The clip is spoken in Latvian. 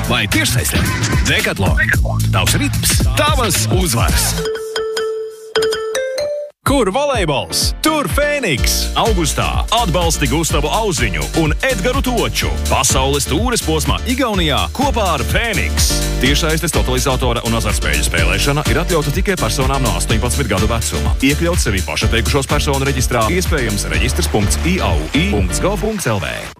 vai tiešsaistē. Decathlon. Tavs ritms, tavas uzvaras. Kur volejbols? Tur Fēniks! Augustā atbalsti Gustavu Auziņu un Edgaru Toču pasaules tūres posmā Igaunijā kopā ar Fēniks. Tiešsaistes totalizatora un azartspēļu spēlēšana ir atļauta tikai personām no 18 gadu vecuma. Iekļaut sevi pašateikušos personu reģistrā iespējams reģistrs.iaui.gov.lv.